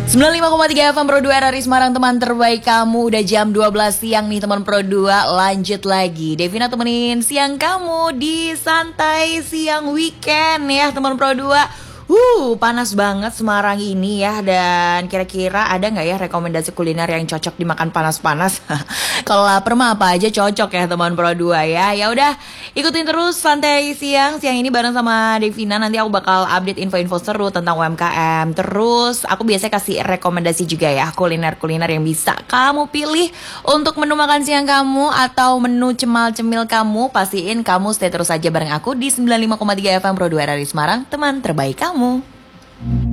95,3 FM Pro 2 RRI Semarang, teman terbaik kamu. Udah jam 12 siang nih teman Pro 2. Lanjut lagi, Devina temenin siang kamu di santai siang weekend ya teman Pro 2. Panas banget Semarang ini ya. Dan kira-kira ada gak ya rekomendasi kuliner yang cocok dimakan panas-panas? Kalau lapar mah apa aja cocok ya teman Pro 2 ya. Ya udah, ikutin terus santai siang ini bareng sama Devina. Nanti aku bakal update info-info seru tentang UMKM. Terus aku biasanya kasih rekomendasi juga ya, kuliner-kuliner yang bisa kamu pilih untuk menu makan siang kamu atau menu cemal-cemil kamu. Pastiin kamu stay terus aja bareng aku di 95,3 FM Pro 2 RRI Semarang, teman terbaik kamu.